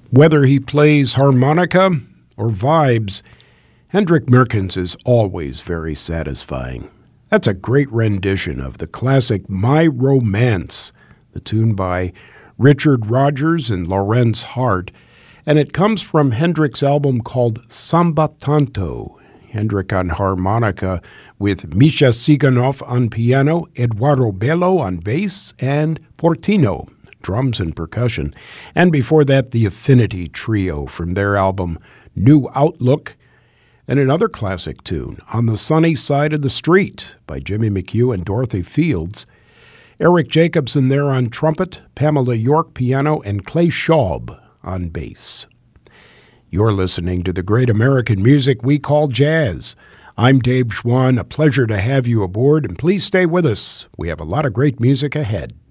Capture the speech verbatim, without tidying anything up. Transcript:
Whether he plays harmonica or vibes, Hendrik Meerkens is always very satisfying. That's a great rendition of the classic My Romance, the tune by Richard Rodgers and Lorenz Hart, and it comes from Hendrik's album called Samba Tanto. Hendrik on harmonica with Misha Siganov on piano, Eduardo Bello on bass, and Portino, drums and percussion. And before that, the Affinity Trio from their album New Outlook, and another classic tune, On the Sunny Side of the Street by Jimmy McHugh and Dorothy Fields. Eric Jacobson there on trumpet, Pamela York piano, and Clay Schaub on bass. You're listening to the great American music we call jazz. I'm Dave Schwann. A pleasure to have you aboard, and please stay with us. We have a lot of great music ahead.